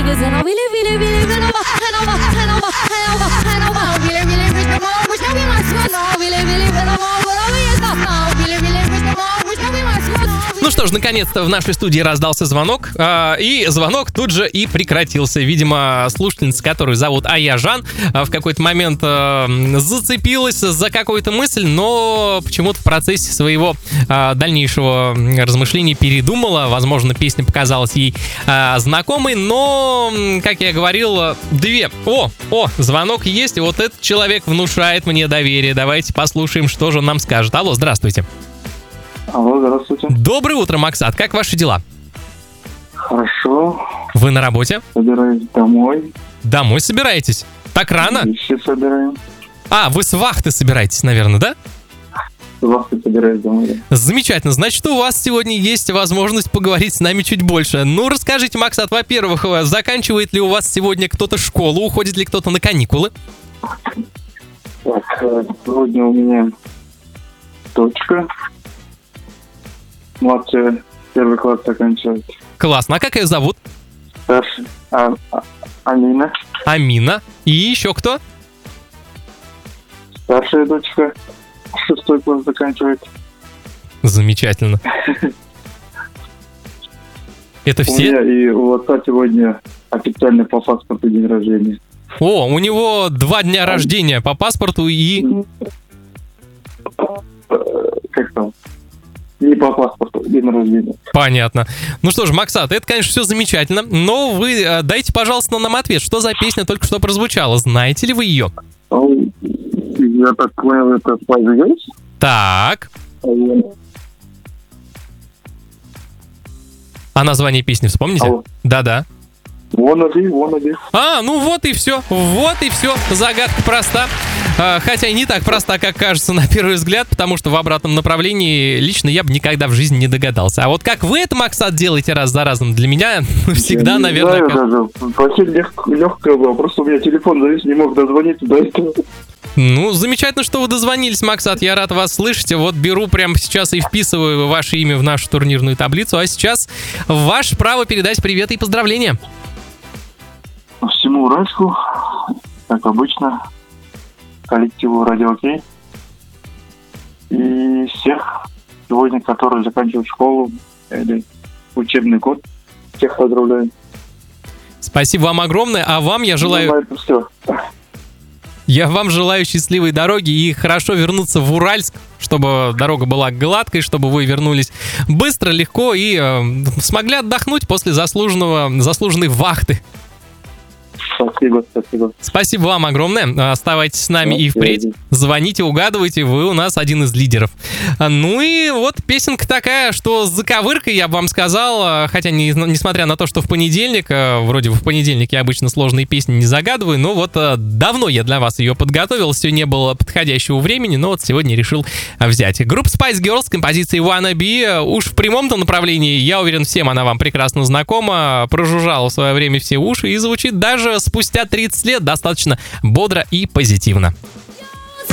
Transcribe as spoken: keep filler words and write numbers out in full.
Ну что ж, наконец-то в нашей студии раздался звонок, э, и звонок тут же и прекратился. Видимо, слушательница, которую зовут Аяжан, э, в какой-то момент э, зацепилась за какую-то мысль, но почему-то в процессе своего э, дальнейшего размышления передумала. Возможно, песня показалась ей э, знакомой, но, как я говорил, две... О, о, звонок есть, и вот этот человек внушает мне доверие. Давайте послушаем, что же он нам скажет. Алло, здравствуйте. Алло, здравствуйте. Доброе утро, Максат. Как ваши дела? Хорошо. Вы на работе? Собираюсь домой. Домой собираетесь? Так рано? Вещи собираем. А, вы с вахты собираетесь, наверное, да? С вахты собираюсь домой, да. Замечательно. Значит, у вас сегодня есть возможность поговорить с нами чуть больше. Ну, расскажите, Максат, во-первых, заканчивает ли у вас сегодня кто-то школу, уходит ли кто-то на каникулы? Так, сегодня у меня дочка. Младшая, первый класс заканчивает. Классно. А как ее зовут? Старшая, а, а, Амина. Амина. И еще кто? Старшая дочка, шестой класс заканчивает. Замечательно. Это У все? меня и у отца сегодня официально по паспорту день рождения. О, у него два дня рождения по паспорту и... Как там? Не по паспорту, день рождения. Понятно. Ну что ж, Максат, это, конечно, все замечательно, но вы э, дайте, пожалуйста, нам ответ, что за песня только что прозвучала. Знаете ли вы ее? Я так понял, это Spice Girls? Так. А название песни вспомните? Алло. Да-да. Wannabe, wannabe. А, ну вот и все, вот и все, загадка проста, а, хотя и не так проста, как кажется на первый взгляд, потому что в обратном направлении лично я бы никогда в жизни не догадался. А вот как вы это, Максат, делаете раз за разом, для меня всегда, я не наверное... знаю даже, вообще лег- легкое было, просто у меня телефон завис, не мог дозвониться до этого. Ну, замечательно, что вы дозвонились, Максат, я рад вас слышать. Вот беру прямо сейчас и вписываю ваше имя в нашу турнирную таблицу, а сейчас ваше право передать привет и поздравления. Всему Уральску, как обычно, коллективу Радио Кей и всех сегодня, которые заканчивают школу или учебный год, всех поздравляю. Спасибо вам огромное, а вам я желаю... Ну, на этом все. Я вам желаю счастливой дороги и хорошо вернуться в Уральск, чтобы дорога была гладкой, чтобы вы вернулись быстро, легко и э, смогли отдохнуть после заслуженного, заслуженной вахты. Спасибо, спасибо. Спасибо вам огромное. Оставайтесь с нами и впредь. Звоните, угадывайте, вы у нас один из лидеров. Ну и вот песенка такая, что с заковыркой, я бы вам сказал, хотя не, несмотря на то, что в понедельник, вроде бы в понедельник я обычно сложные песни не загадываю, но вот давно я для вас ее подготовил, все не было подходящего времени, но вот сегодня решил взять. Группа Spice Girls с композицией Wannabe, уж в прямом-то направлении, я уверен, всем она вам прекрасно знакома, прожужжала в свое время все уши и звучит даже спустя тридцать лет достаточно бодро и позитивно.